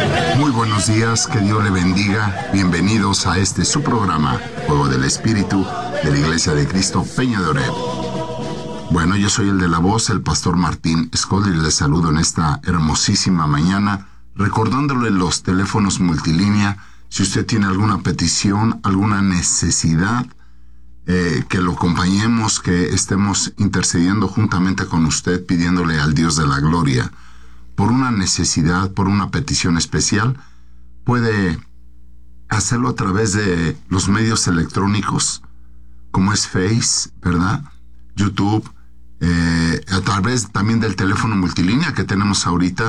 Muy buenos días, que Dios le bendiga. Bienvenidos a este su programa, Juego del Espíritu, de la Iglesia de Cristo, Peña de Oreb. Bueno, yo soy el de la voz, el pastor Martín Escola, y les saludo en esta hermosísima mañana, recordándole los teléfonos multilínea. Si usted tiene alguna petición, alguna necesidad, que lo acompañemos, que estemos intercediendo juntamente con usted, pidiéndole al Dios de la gloria por una necesidad, por una petición especial, puede hacerlo a través de los medios electrónicos, como es Face, ¿verdad? YouTube, a través también del teléfono multilínea que tenemos ahorita,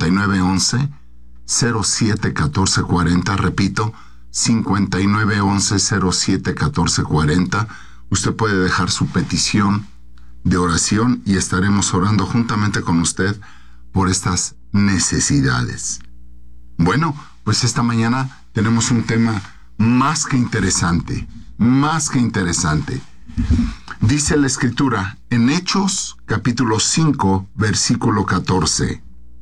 5911-071440, repito, 5911-071440. Usted puede dejar su petición de oración y estaremos orando juntamente con usted por estas necesidades. Bueno, pues esta mañana tenemos un tema más que interesante, Dice la Escritura en Hechos, capítulo 5, versículo 14.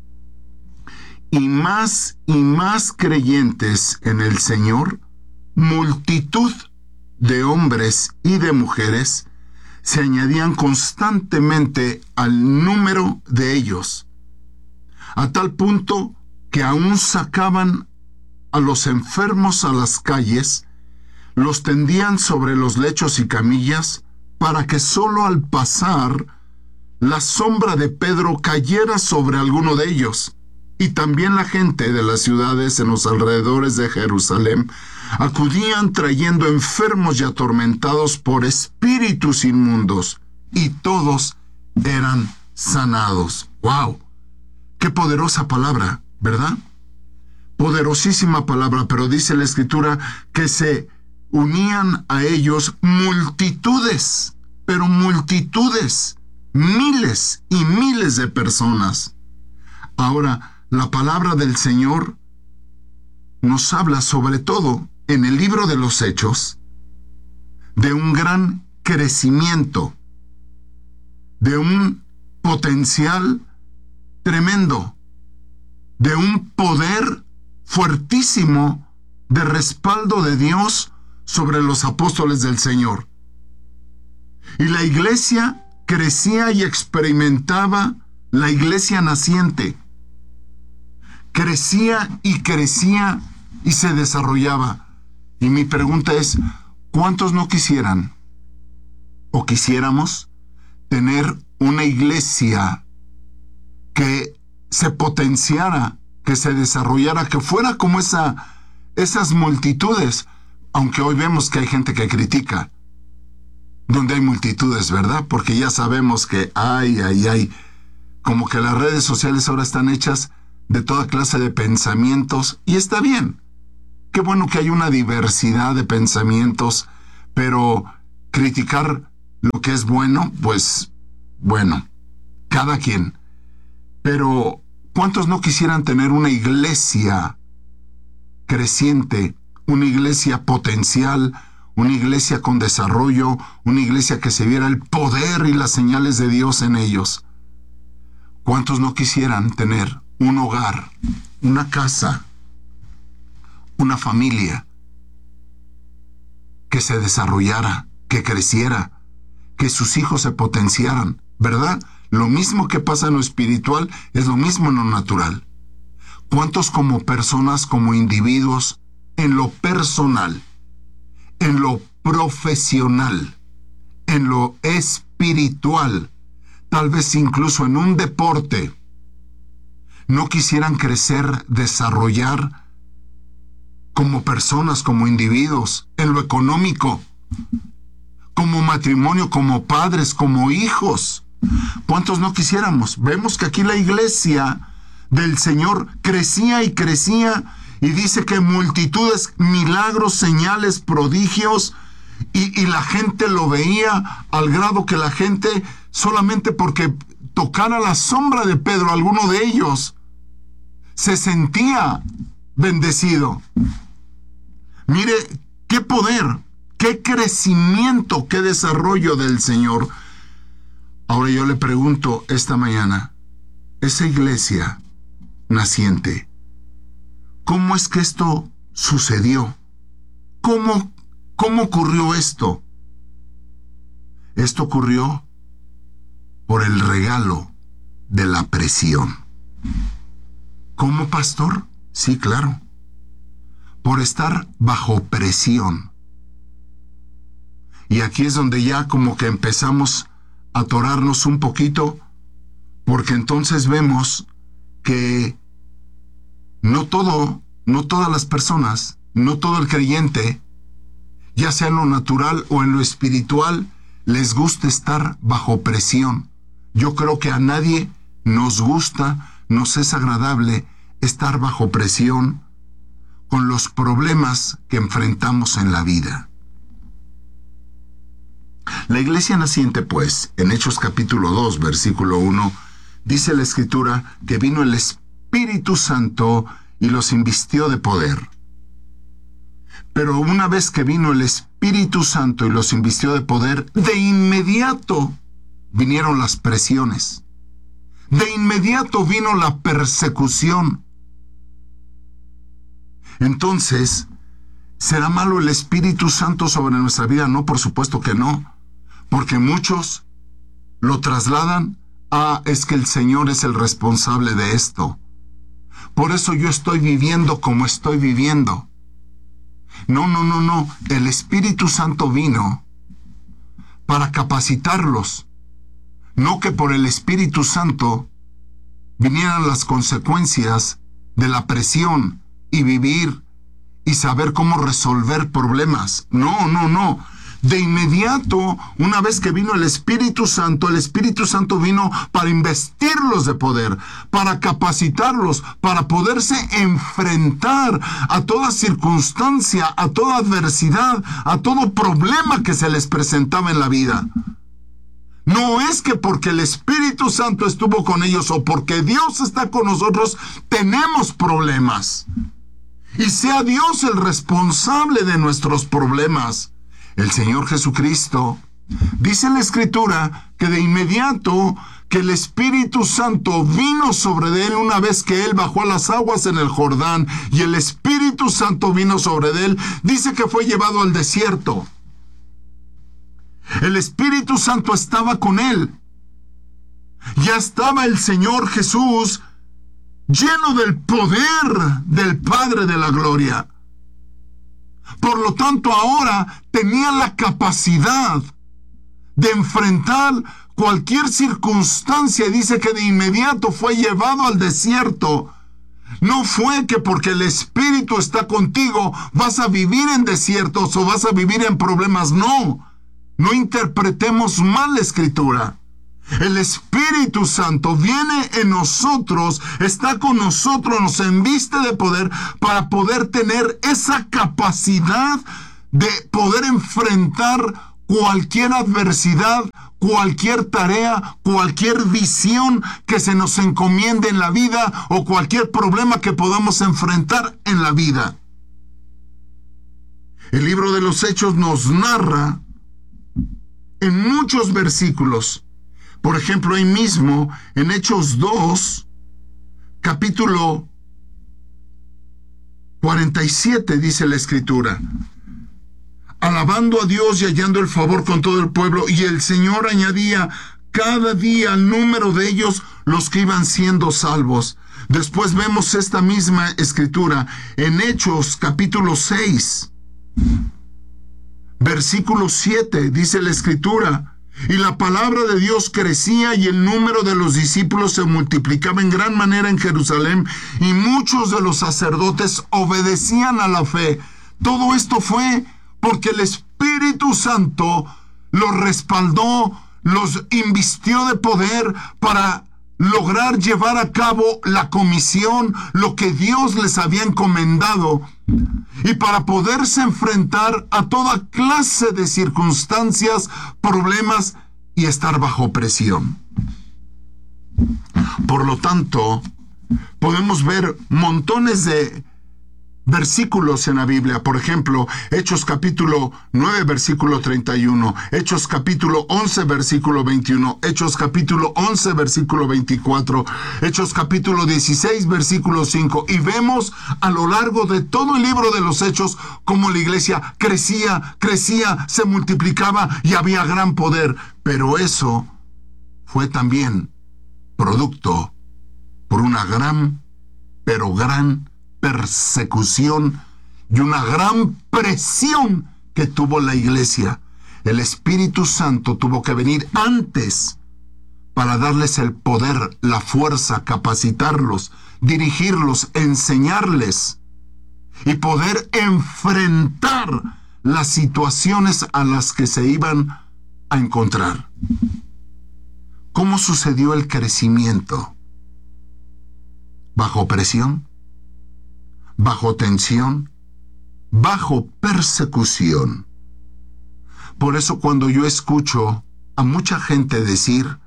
Y más creyentes en el Señor, multitud de hombres y de mujeres se añadían constantemente al número de ellos, a tal punto que aún sacaban a los enfermos a las calles, los tendían sobre los lechos y camillas, para que solo al pasar la sombra de Pedro cayera sobre alguno de ellos. Y también la gente de las ciudades en los alrededores de Jerusalén acudían trayendo enfermos y atormentados por espíritus inmundos, y todos eran sanados. ¡Wow! ¡Qué poderosa palabra!, ¿verdad? Poderosísima palabra, pero dice la Escritura que se unían a ellos multitudes, pero multitudes, miles y miles de personas. Ahora, la palabra del Señor nos habla, sobre todo en el libro de los Hechos, de un gran crecimiento, de un potencial tremendo, de un poder fuertísimo de respaldo de Dios sobre los apóstoles del Señor. Y la iglesia crecía y experimentaba, la iglesia naciente crecía y se desarrollaba. Y mi pregunta es, ¿cuántos no quisieran o quisiéramos tener una iglesia que se potenciara, que se desarrollara, que fuera como esas multitudes? Aunque hoy vemos que hay gente que critica donde hay multitudes, ¿verdad? Porque ya sabemos que hay, como que las redes sociales ahora están hechas de toda clase de pensamientos, y está bien. Qué bueno que hay una diversidad de pensamientos, pero criticar lo que es bueno, pues bueno, cada quien. Pero ¿cuántos no quisieran tener una iglesia creciente, una iglesia potencial, una iglesia con desarrollo, una iglesia que se viera el poder y las señales de Dios en ellos? ¿Cuántos no quisieran tener un hogar, una casa, una familia que se desarrollara, que creciera, que sus hijos se potenciaran, ¿verdad? Lo mismo que pasa en lo espiritual es lo mismo en lo natural. ¿Cuántos como personas, como individuos, en lo personal, en lo profesional, en lo espiritual, tal vez incluso en un deporte, no quisieran crecer, desarrollar como personas, como individuos, en lo económico, como matrimonio, como padres, como hijos? ¿Cuántos no quisiéramos? Vemos que aquí la iglesia del Señor crecía y dice que multitudes, milagros, señales, prodigios, y la gente lo veía al grado que la gente, solamente porque tocara la sombra de Pedro, alguno de ellos, se sentía bendecido. Mire, qué poder, qué crecimiento, qué desarrollo del Señor. Ahora yo le pregunto esta mañana, esa iglesia naciente, ¿cómo es que esto sucedió? ¿Cómo ocurrió esto? Esto ocurrió por el regalo de la presión. ¿Cómo, pastor? Sí, claro. Por estar bajo presión. Y aquí es donde ya como que empezamos a atorarnos un poquito, porque entonces vemos que no todas las personas, no todo el creyente, ya sea en lo natural o en lo espiritual, les gusta estar bajo presión. Yo creo que a nadie nos gusta, nos es agradable estar bajo presión con los problemas que enfrentamos en la vida. La iglesia naciente, pues, en Hechos capítulo 2, versículo 1, dice la Escritura que vino el Espíritu Santo y los invistió de poder. Pero una vez que vino el Espíritu Santo y los invistió de poder, de inmediato vinieron las presiones. De inmediato vino la persecución. Entonces, ¿será malo el Espíritu Santo sobre nuestra vida? No, por supuesto que no. Porque muchos lo trasladan a es que el Señor es el responsable de esto. Por eso yo estoy viviendo como estoy viviendo. No. El Espíritu Santo vino para capacitarlos. No que por el Espíritu Santo vinieran las consecuencias de la presión y vivir y saber cómo resolver problemas. No. De inmediato, una vez que vino el Espíritu Santo vino para investirlos de poder, para capacitarlos, para poderse enfrentar a toda circunstancia, a toda adversidad, a todo problema que se les presentaba en la vida. No es que porque el Espíritu Santo estuvo con ellos o porque Dios está con nosotros, tenemos problemas. Y sea Dios el responsable de nuestros problemas. El Señor Jesucristo, dice la Escritura que de inmediato que el Espíritu Santo vino sobre él una vez que él bajó a las aguas en el Jordán y el Espíritu Santo vino sobre él, dice que fue llevado al desierto. El Espíritu Santo estaba con él. Ya estaba el Señor Jesús lleno del poder del Padre de la Gloria. Por lo tanto, ahora tenía la capacidad de enfrentar cualquier circunstancia. Dice que de inmediato fue llevado al desierto. No fue que porque el Espíritu está contigo vas a vivir en desiertos o vas a vivir en problemas. No interpretemos mal la Escritura. El Espíritu Santo viene en nosotros, está con nosotros, nos enviste de poder para poder tener esa capacidad de poder enfrentar cualquier adversidad, cualquier tarea, cualquier visión que se nos encomiende en la vida o cualquier problema que podamos enfrentar en la vida. El libro de los Hechos nos narra en muchos versículos. Por ejemplo, ahí mismo, en Hechos 2, capítulo 47, dice la Escritura: alabando a Dios y hallando el favor con todo el pueblo, y el Señor añadía cada día al número de ellos los que iban siendo salvos. Después vemos esta misma Escritura en Hechos, capítulo 6, versículo 7, dice la Escritura: y la palabra de Dios crecía y el número de los discípulos se multiplicaba en gran manera en Jerusalén y muchos de los sacerdotes obedecían a la fe. Todo esto fue porque el Espíritu Santo los respaldó, los invistió de poder para lograr llevar a cabo la comisión, lo que Dios les había encomendado, y para poderse enfrentar a toda clase de circunstancias, problemas y estar bajo presión. Por lo tanto, podemos ver montones de versículos en la Biblia. Por ejemplo, Hechos capítulo 9, versículo 31, Hechos capítulo 11, versículo 21, Hechos capítulo 11, versículo 24, Hechos capítulo 16, versículo 5. Y vemos a lo largo de todo el libro de los Hechos cómo la iglesia crecía, se multiplicaba y había gran poder. Pero eso fue también producto por una gran persecución y una gran presión que tuvo la iglesia. El Espíritu Santo tuvo que venir antes para darles el poder, la fuerza, capacitarlos, dirigirlos, enseñarles y poder enfrentar las situaciones a las que se iban a encontrar. ¿Cómo sucedió el crecimiento? ¿Bajo presión? ¿Bajo tensión? ¿Bajo persecución? Por eso cuando yo escucho a mucha gente decir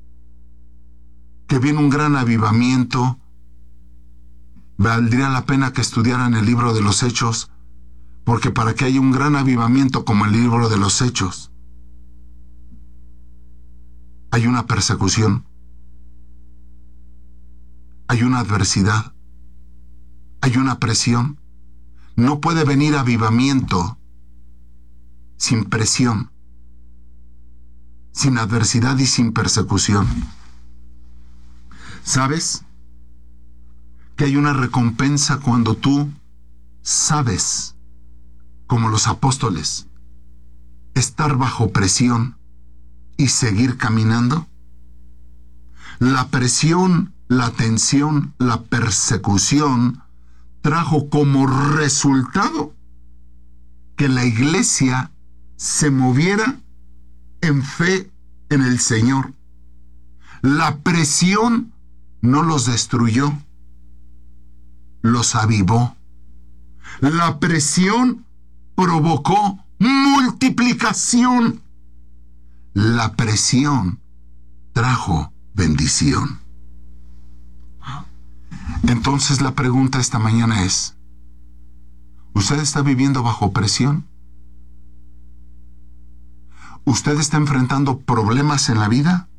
que viene un gran avivamiento, valdría la pena que estudiaran el libro de los Hechos, porque para que haya un gran avivamiento como el libro de los Hechos, hay una persecución, hay una adversidad, hay una presión. No puede venir avivamiento sin presión, sin adversidad y sin persecución. ¿Sabes que hay una recompensa cuando tú sabes, como los apóstoles, estar bajo presión y seguir caminando? La presión, la tensión, la persecución trajo como resultado que la iglesia se moviera en fe en el Señor. La presión no los destruyó, los avivó. La presión provocó multiplicación. La presión trajo bendición. Entonces la pregunta esta mañana es, ¿usted está viviendo bajo presión? ¿Usted está enfrentando problemas en la vida?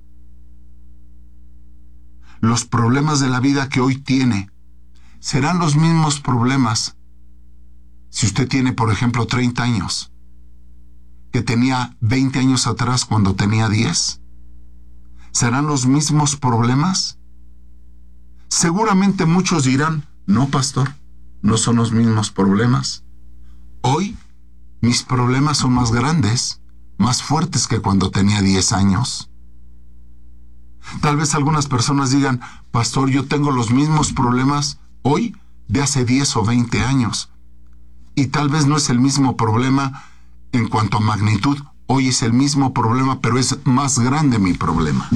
Los problemas de la vida que hoy tiene serán los mismos problemas si usted tiene, por ejemplo, 30 años, que tenía 20 años atrás cuando tenía 10. ¿Serán los mismos problemas? Seguramente muchos dirán, no, pastor, no son los mismos problemas. Hoy mis problemas son más grandes, más fuertes que cuando tenía 10 años. Tal vez algunas personas digan, pastor, yo tengo los mismos problemas hoy de hace 10 o 20 años. Y tal vez no es el mismo problema en cuanto a magnitud. Hoy es el mismo problema, pero es más grande mi problema.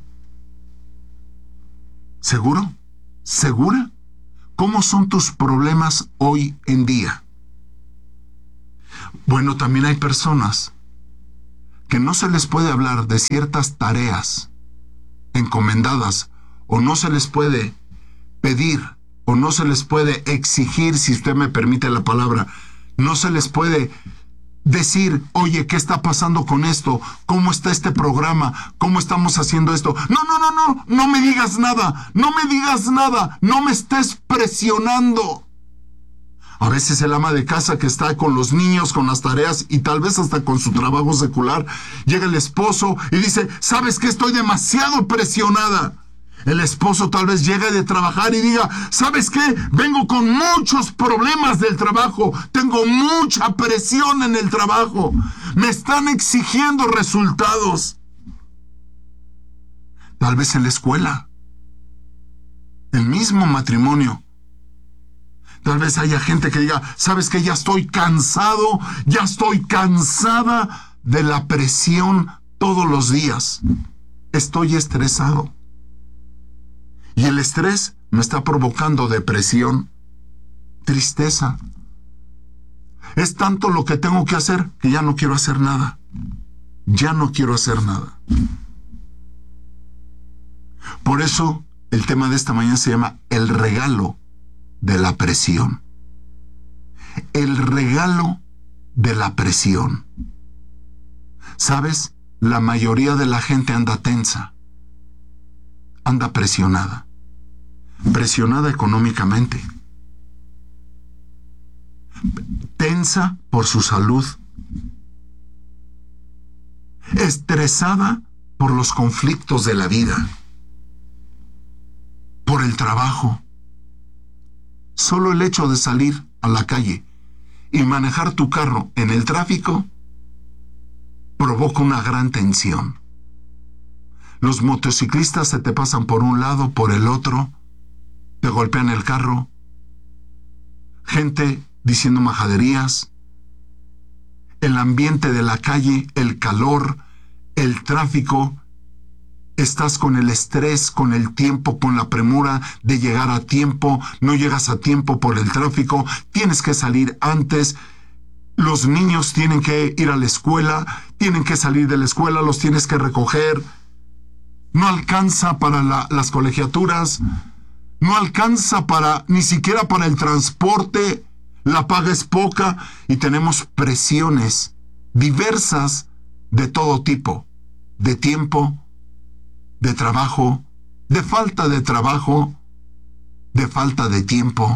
¿Seguro? ¿Segura? ¿Cómo son tus problemas hoy en día? Bueno, también hay personas que no se les puede hablar de ciertas tareas encomendadas, o no se les puede pedir, o no se les puede exigir, si usted me permite la palabra, no se les puede decir, oye, ¿qué está pasando con esto? ¿Cómo está este programa? ¿Cómo estamos haciendo esto? No me digas nada, no me estés presionando. A veces el ama de casa que está con los niños, con las tareas y tal vez hasta con su trabajo secular, llega el esposo y dice, ¿sabes qué? Estoy demasiado presionada. El esposo tal vez llegue de trabajar y diga, ¿sabes qué? Vengo con muchos problemas del trabajo, tengo mucha presión en el trabajo, me están exigiendo resultados. Tal vez en la escuela, el mismo matrimonio. Tal vez haya gente que diga, ¿sabes qué? Ya estoy cansado, ya estoy cansada de la presión todos los días. Estoy estresado. Y el estrés me está provocando depresión, tristeza. Es tanto lo que tengo que hacer que ya no quiero hacer nada. Ya no quiero hacer nada. Por eso el tema de esta mañana se llama el regalo de la presión. El regalo de la presión. ¿Sabes? La mayoría de la gente anda tensa, anda presionada económicamente, tensa por su salud, estresada por los conflictos de la vida, por el trabajo. Solo el hecho de salir a la calle y manejar tu carro en el tráfico provoca una gran tensión. Los motociclistas se te pasan por un lado, por el otro, te golpean el carro, gente diciendo majaderías, el ambiente de la calle, el calor, el tráfico. Estás con el estrés, con el tiempo, con la premura de llegar a tiempo, no llegas a tiempo por el tráfico, tienes que salir antes. Los niños tienen que ir a la escuela, tienen que salir de la escuela, los tienes que recoger. No alcanza para las colegiaturas, no alcanza ni siquiera para el transporte, la paga es poca y tenemos presiones diversas de todo tipo, de tiempo, de trabajo, de falta de trabajo, de falta de tiempo,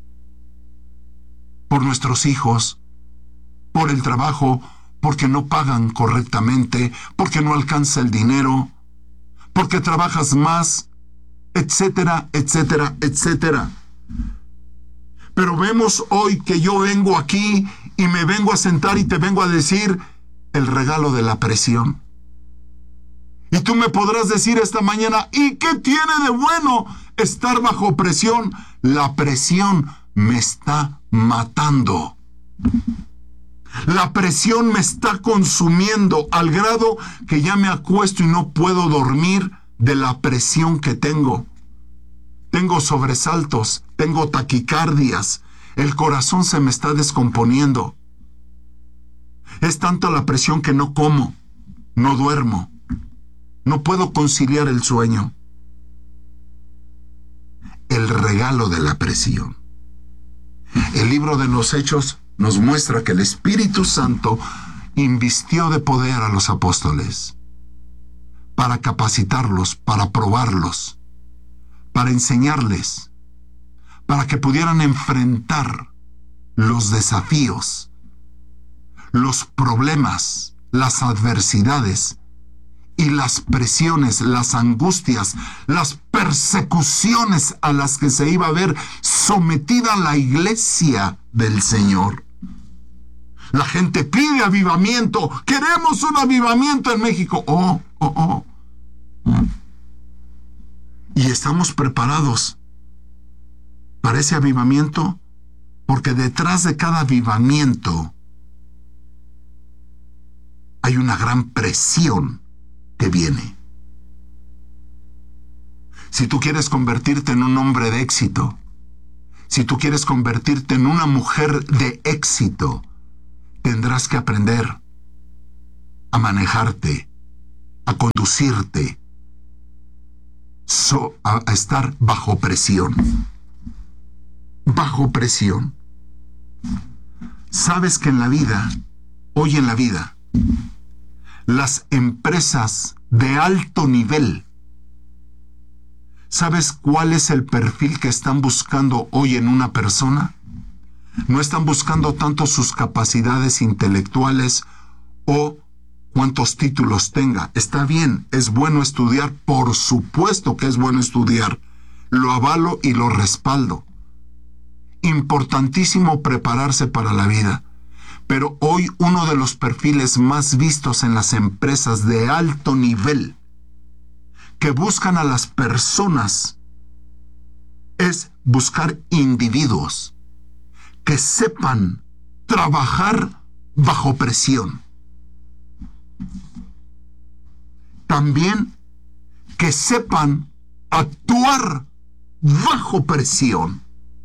por nuestros hijos, por el trabajo, porque no pagan correctamente, porque no alcanza el dinero, porque trabajas más, etcétera, etcétera, etcétera. Pero vemos hoy que yo vengo aquí y me vengo a sentar y te vengo a decir el regalo de la presión. Y tú me podrás decir esta mañana, ¿y qué tiene de bueno estar bajo presión? La presión me está matando. La presión me está consumiendo al grado que ya me acuesto y no puedo dormir de la presión que tengo. Tengo sobresaltos, tengo taquicardias, el corazón se me está descomponiendo. Es tanta la presión que no como, no duermo, no puedo conciliar el sueño. El regalo de la presión. El libro de los Hechos nos muestra que el Espíritu Santo invistió de poder a los apóstoles para capacitarlos, para probarlos, para enseñarles, para que pudieran enfrentar los desafíos, los problemas, las adversidades y las presiones, las angustias, las persecuciones a las que se iba a ver sometida la iglesia del Señor. La gente pide avivamiento. Queremos un avivamiento en México. Y estamos preparados para ese avivamiento, porque detrás de cada avivamiento hay una gran presión que viene. Si tú quieres convertirte en un hombre de éxito, si tú quieres convertirte en una mujer de éxito, tendrás que aprender a manejarte, a conducirte, a estar bajo presión. Bajo presión. Sabes que en la vida, hoy en la vida, las empresas de alto nivel, ¿sabes cuál es el perfil que están buscando hoy en una persona? No están buscando tanto sus capacidades intelectuales o cuántos títulos tenga. Está bien, es bueno estudiar, por supuesto que es bueno estudiar. Lo avalo y lo respaldo. Importantísimo prepararse para la vida. Pero hoy uno de los perfiles más vistos en las empresas de alto nivel que buscan a las personas es buscar individuos que sepan trabajar bajo presión. También que sepan actuar bajo presión.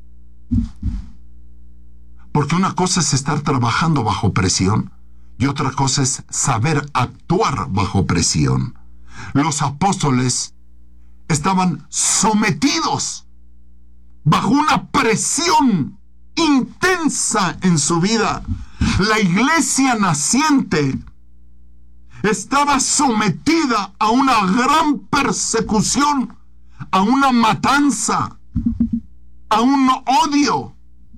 Porque una cosa es estar trabajando bajo presión y otra cosa es saber actuar bajo presión. Los apóstoles estaban sometidos bajo una presión intensa en su vida. La iglesia naciente estaba sometida a una gran persecución, a una matanza, a un odio.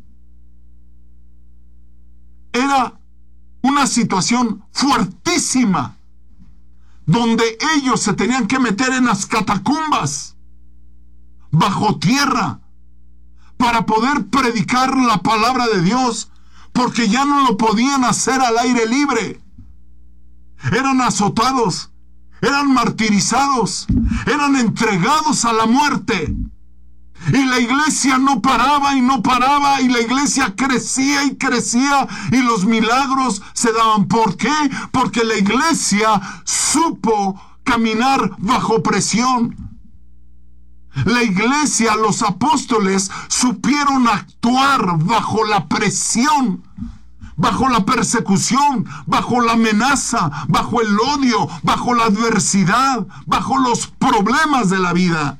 Era una situación fuertísima, donde ellos se tenían que meter en las catacumbas, bajo tierra, para poder predicar la palabra de Dios, porque ya no lo podían hacer al aire libre. Eran azotados, eran martirizados, eran entregados a la muerte. Y la iglesia no paraba y no paraba, y la iglesia crecía y crecía, y los milagros se daban. ¿Por qué? Porque la iglesia supo caminar bajo presión. La iglesia, los apóstoles, supieron actuar bajo la presión, bajo la persecución, bajo la amenaza, bajo el odio, bajo la adversidad, bajo los problemas de la vida.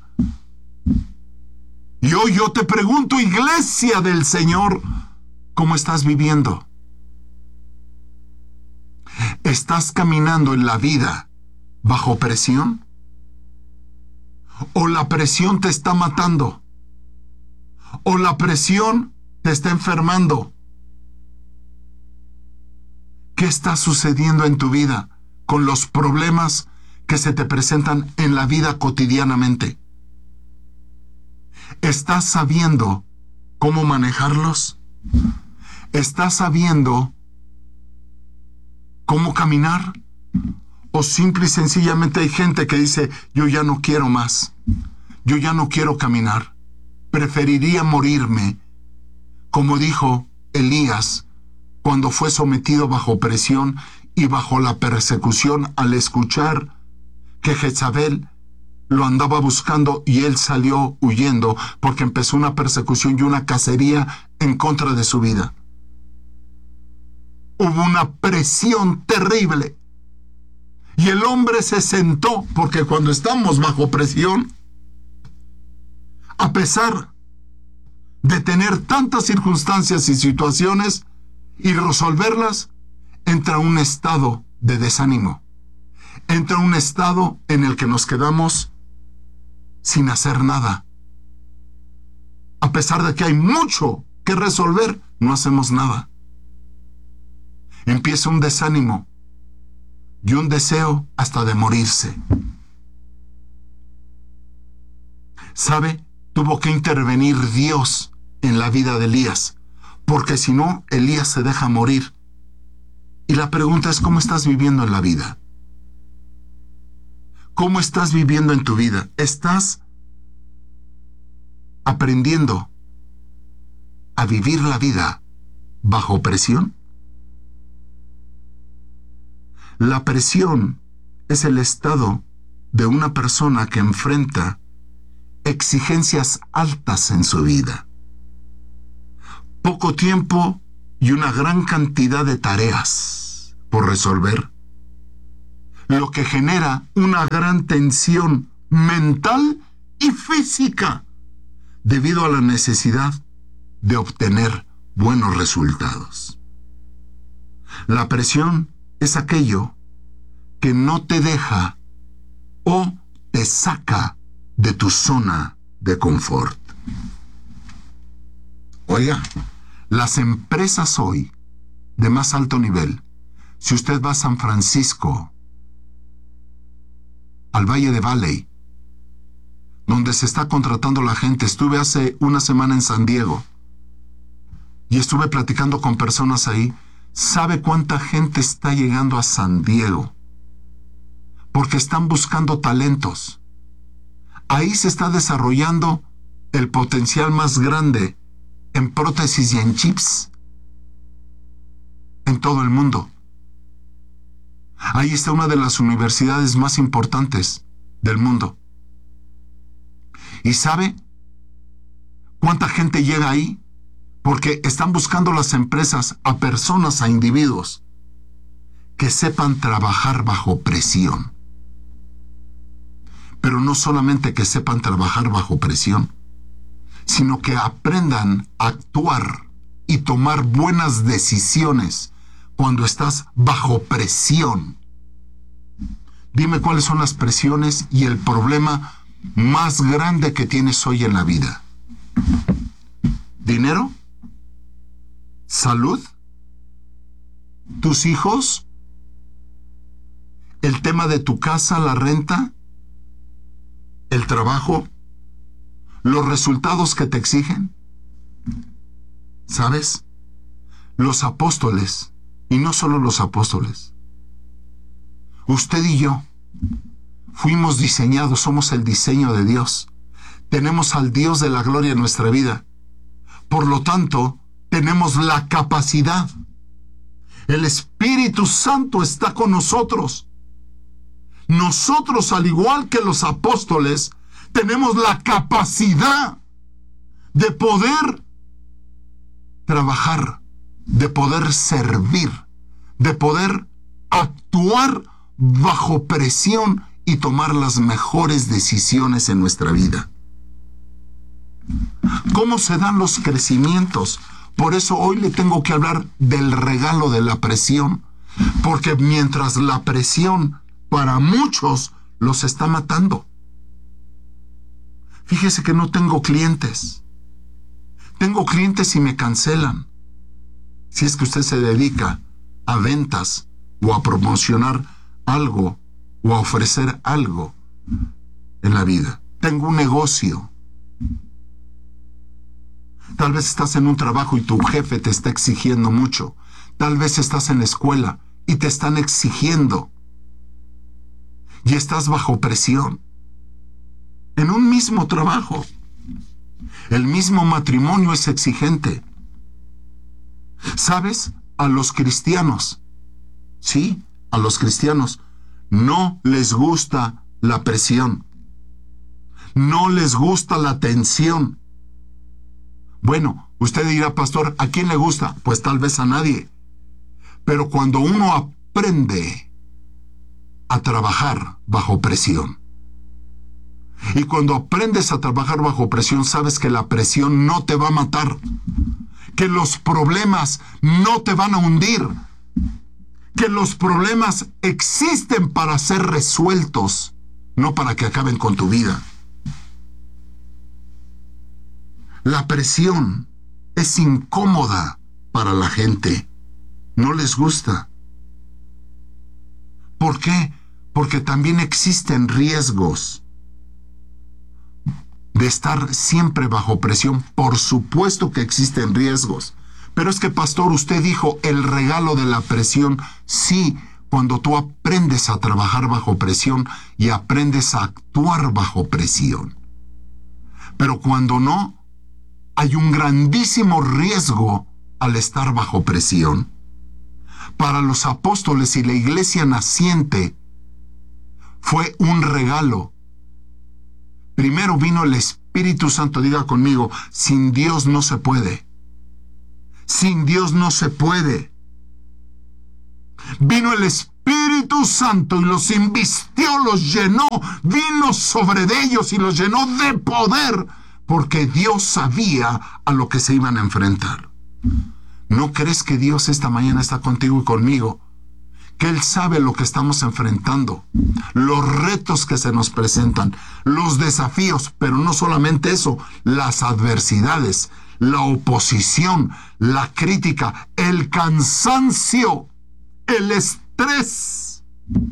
Y hoy yo te pregunto, iglesia del Señor, ¿cómo estás viviendo? ¿Estás caminando en la vida bajo presión? ¿O la presión te está matando? ¿O la presión te está enfermando? ¿Qué está sucediendo en tu vida con los problemas que se te presentan en la vida cotidianamente? ¿Estás sabiendo cómo manejarlos? ¿Estás sabiendo cómo caminar? ¿O simple y sencillamente hay gente que dice, yo ya no quiero más, yo ya no quiero caminar, preferiría morirme, como dijo Elías cuando fue sometido bajo presión y bajo la persecución al escuchar que Jezabel lo andaba buscando y él salió huyendo porque empezó una persecución y una cacería en contra de su vida? Hubo una presión terrible y el hombre se sentó, porque cuando estamos bajo presión, a pesar de tener tantas circunstancias y situaciones y resolverlas, entra un estado de desánimo, entra un estado en el que nos quedamos sin hacer nada. A pesar de que hay mucho que resolver, no hacemos nada. Empieza un desánimo y un deseo hasta de morirse. ¿Sabe? Tuvo que intervenir Dios en la vida de Elías, porque si no, Elías se deja morir. Y la pregunta es, ¿cómo estás viviendo en la vida? ¿Cómo estás viviendo en tu vida? ¿Estás aprendiendo a vivir la vida bajo presión? La presión es el estado de una persona que enfrenta exigencias altas en su vida, poco tiempo y una gran cantidad de tareas por resolver, lo que genera una gran tensión mental y física debido a la necesidad de obtener buenos resultados. La presión es aquello que no te deja o te saca de tu zona de confort. Oiga, las empresas hoy de más alto nivel, si usted va a San Francisco, al Valle de Valley, donde se está contratando la gente, estuve hace una semana en San Diego y estuve platicando con personas ahí. ¿Sabe cuánta gente está llegando a San Diego? Porque están buscando talentos. Ahí se está desarrollando el potencial más grande en prótesis y en chips en todo el mundo. Ahí está una de las universidades más importantes del mundo. ¿Y sabe cuánta gente llega ahí? Porque están buscando las empresas a personas, a individuos que sepan trabajar bajo presión. Pero no solamente que sepan trabajar bajo presión, sino que aprendan a actuar y tomar buenas decisiones cuando estás bajo presión. Dime cuáles son las presiones y el problema más grande que tienes hoy en la vida. ¿Dinero? ¿Salud? ¿Tus hijos? ¿El tema de tu casa, la renta? ¿El trabajo? ¿Los resultados que te exigen? ¿Sabes? Los apóstoles, y no solo los apóstoles, usted y yo fuimos diseñados, somos el diseño de Dios. Tenemos al Dios de la gloria en nuestra vida. Por lo tanto, tenemos la capacidad. El Espíritu Santo está con nosotros. Nosotros, al igual que los apóstoles, tenemos la capacidad de poder trabajar, de poder servir, de poder actuar bajo presión y tomar las mejores decisiones en nuestra vida. ¿Cómo se dan los crecimientos? Por eso hoy le tengo que hablar del regalo de la presión, porque mientras la presión para muchos los está matando. Fíjese que no tengo clientes. Tengo clientes y me cancelan. Si es que usted se dedica a ventas o a promocionar algo o a ofrecer algo en la vida. Tengo un negocio. Tal vez estás en un trabajo y tu jefe te está exigiendo mucho. Tal vez estás en la escuela y te están exigiendo. Y estás bajo presión. En un mismo trabajo. El mismo matrimonio es exigente. ¿Sabes? A los cristianos, sí, a los cristianos, no les gusta la presión. No les gusta la tensión. Bueno, usted dirá, pastor, ¿a quién le gusta? Pues tal vez a nadie. Pero cuando uno aprende a trabajar bajo presión, y cuando aprendes a trabajar bajo presión, sabes que la presión no te va a matar, que los problemas no te van a hundir, que los problemas existen para ser resueltos, no para que acaben con tu vida. La presión es incómoda para la gente, no les gusta. ¿Por qué? Porque también existen riesgos de estar siempre bajo presión. Por supuesto que existen riesgos. Pero es que, pastor, usted dijo el regalo de la presión. Sí, cuando tú aprendes a trabajar bajo presión y aprendes a actuar bajo presión. Pero cuando no, hay un grandísimo riesgo al estar bajo presión. Para los apóstoles y la iglesia naciente fue un regalo. Primero vino el Espíritu Santo. Diga conmigo, sin Dios no se puede. Sin Dios no se puede. Vino el Espíritu Santo y los invistió, los llenó, vino sobre ellos y los llenó de poder, porque Dios sabía a lo que se iban a enfrentar. ¿No crees que Dios esta mañana está contigo y conmigo? Que Él sabe lo que estamos enfrentando, los retos que se nos presentan, los desafíos, pero no solamente eso, las adversidades, la oposición, la crítica, el cansancio, el estrés,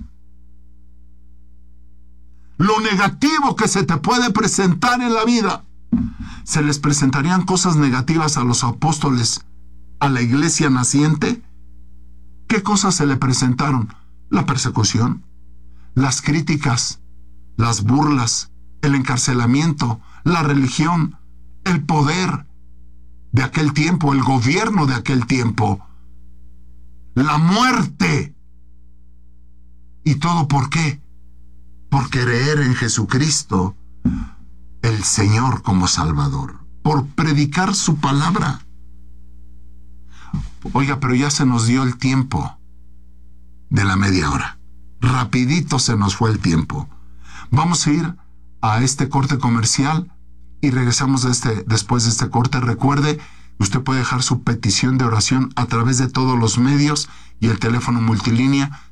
lo negativo que se te puede presentar en la vida. ¿Se les presentarían cosas negativas a los apóstoles, a la iglesia naciente? ¿Qué cosas se le presentaron? La persecución, las críticas, las burlas, el encarcelamiento, la religión, el poder de aquel tiempo, el gobierno de aquel tiempo, la muerte. ¿Y todo por qué? Por creer en Jesucristo, el Señor, como Salvador, por predicar su palabra. Oiga, pero ya se nos dio el tiempo de la media hora. Rapidito se nos fue el tiempo. Vamos a ir a este corte comercial y regresamos después de este corte. Recuerde, Usted puede dejar su petición de oración a través de todos los medios y el teléfono multilínea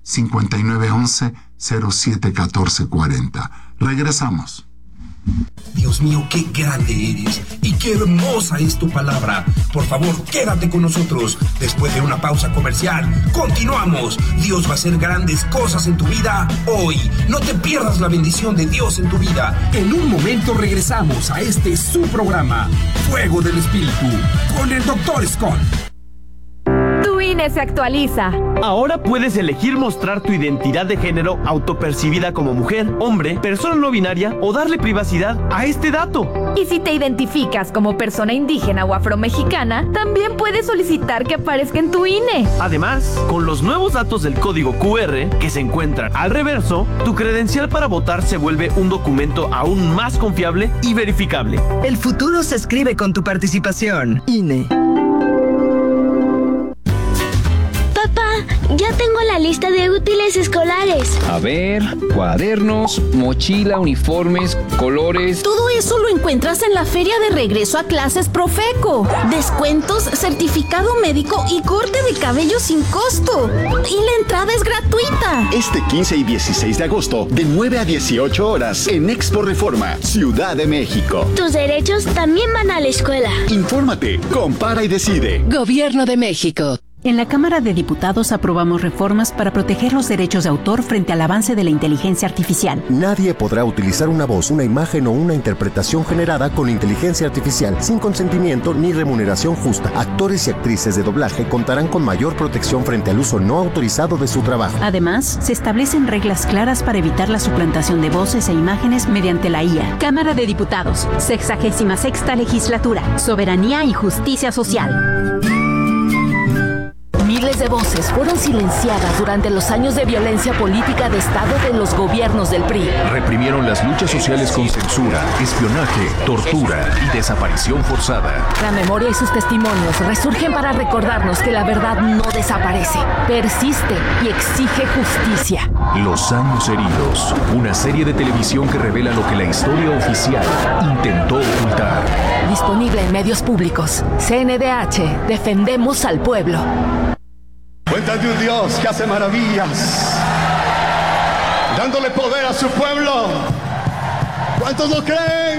5911-071440. Regresamos. Dios mío, qué grande eres y qué hermosa es tu palabra. Por favor, quédate con nosotros. Después de una pausa comercial, continuamos. Dios va a hacer grandes cosas en tu vida hoy. No te pierdas la bendición de Dios en tu vida. En un momento regresamos a su programa, Fuego del Espíritu, con el Dr. Scott. Tu INE se actualiza. Ahora puedes elegir mostrar tu identidad de género autopercibida como mujer, hombre, persona no binaria o darle privacidad a este dato. Y si te identificas como persona indígena o afromexicana, también puedes solicitar que aparezca en tu INE. Además, con los nuevos datos del código QR que se encuentran al reverso, tu credencial para votar se vuelve un documento aún más confiable y verificable. El futuro se escribe con tu participación. INE. Ya tengo la lista de útiles escolares. A ver, cuadernos, mochila, uniformes, colores. Todo eso lo encuentras en la feria de regreso a clases Profeco. Descuentos, certificado médico y corte de cabello sin costo. Y la entrada es gratuita. Este 15 y 16 de agosto, de 9 a 18 horas, en Expo Reforma, Ciudad de México. Tus derechos también van a la escuela. Infórmate, compara y decide. Gobierno de México. En la Cámara de Diputados aprobamos reformas para proteger los derechos de autor frente al avance de la inteligencia artificial. Nadie podrá utilizar una voz, una imagen o una interpretación generada con inteligencia artificial sin consentimiento ni remuneración justa. Actores y actrices de doblaje contarán con mayor protección frente al uso no autorizado de su trabajo. Además, se establecen reglas claras para evitar la suplantación de voces e imágenes mediante la IA. Cámara de Diputados, 66ª Legislatura, Soberanía y Justicia Social. Miles de voces fueron silenciadas durante los años de violencia política de Estado de los gobiernos del PRI. Reprimieron las luchas sociales con censura, espionaje, tortura y desaparición forzada. La memoria y sus testimonios resurgen para recordarnos que la verdad no desaparece, persiste y exige justicia. Los años heridos, una serie de televisión que revela lo que la historia oficial intentó ocultar. Disponible en medios públicos. CNDH, defendemos al pueblo. Cuentan de un Dios que hace maravillas, dándole poder a su pueblo. ¿Cuántos lo creen?